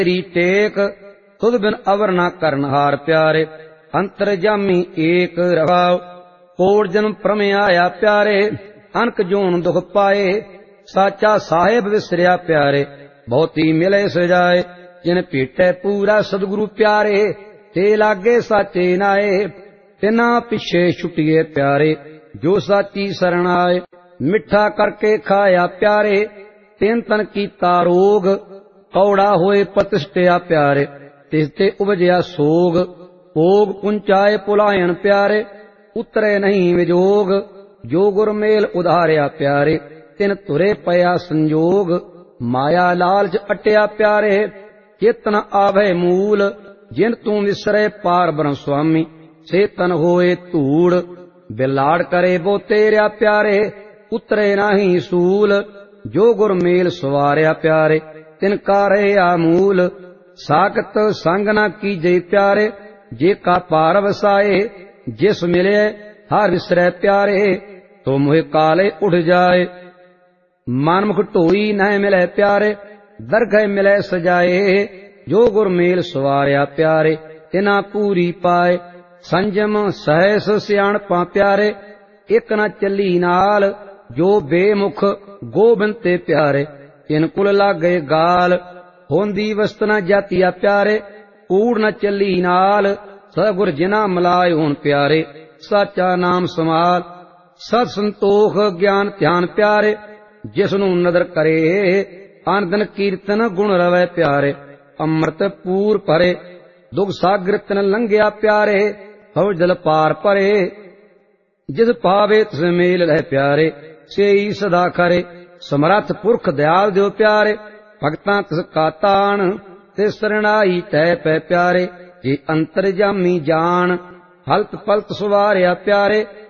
तेरी टेक तुद बिन अवर ना करनहार प्यारे। अंतरजामी एक रवाओ कोट जन्म प्रमे आया प्यारे। अनक जोन दुख पाए साचा साहेब विसरिया प्यारे। बहुती मिले सजाए जिन भेटे पूरा सदगुरु प्यारे। ते लागे साचे नाए तिना पिछे छुटिए प्यारे। जो साची शरण आए मिठा करके खाया प्यारे। तिन तन कीता रोग कौड़ा होए प्रतिष्ठिया प्यारे। तिसते उपजया सोग भोग पुंचाए पुलायन प्यारे। उतरे नहीं विजोग जो गुरमेल उधारिया प्यारे। तिन तुरे पया संजोग माया लालच अटिया प्यारे। चेतन आवे मूल जिन तू विसरे पार ब्रह्म स्वामी। से तन होए धूड़ बिलाड़ करे वो तेरिया प्यारे। उतरे नाही सूल जो गुरमेल सवारिया प्यारे। तिन कारे आमूल साकत संग न कीजे प्यारे। जे का पार वसाए जिस मिले हर विसरे प्यारे। तो मुहे काले उठ जाए मनमुख ढोई न मिले प्यारे। दरगह मिले सजाए जो गुरमेल सवारिया प्यारे। तिना पूरी पाए संजम सहस सियाणपा प्यारे। एक न चली नाल जो बेमुख गोबिंद ते प्यारे। तिन कुल लागे गाल होंदी वस्त न जातिया प्यारे। कूड़ न चली नाल सगुर जिना मलाय होन प्यारे। साचा नाम समाल सत संतोख ज्ञान ध्यान प्यारे। जिसनु नदर करे आनंदन कीर्तन गुण रवै प्यारे। अमृत पूर भरे दुख सागर तिन लंघिया प्यारे। भव जल पार परे जिस पावे तिस मेल रह प्यारे। सेई सदा करे समरथ पुरख दयाल दियो प्यारे। भगतां तिस का तान तिस शरणाई तै पै प्यारे। जे अंतरजामी जान हलत पलत सवारिया प्यारे।